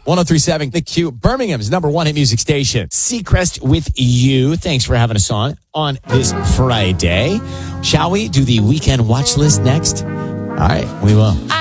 1037 The Q, Birmingham's number one hit music station. Seacrest with you. Thanks for having us on this Friday. Shall we do the weekend watch list next? All right, we will.